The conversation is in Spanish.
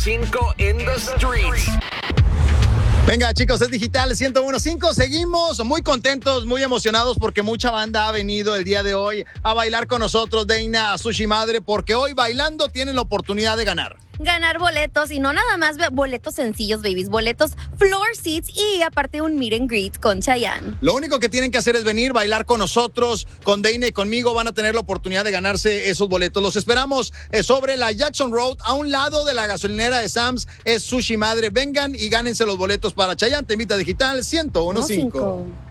5 in the streets. Venga, chicos, es Digital 101.5. Seguimos muy contentos, muy emocionados porque mucha banda ha venido el día de hoy a bailar con nosotros, Deina, Sushi Madre, porque hoy bailando tienen la oportunidad de ganar. Ganar boletos y no nada más boletos sencillos, babies, boletos floor seats y aparte un meet and greet con Chayanne. Lo único que tienen que hacer es venir, bailar con nosotros, con Deina y conmigo. Van a tener la oportunidad de ganarse esos boletos. Los esperamos sobre la Jackson Road, a un lado de la gasolinera de Sam's. Es Sushi Madre. Vengan y gánense los boletos para Chayanne. Te invita Digital 101.5.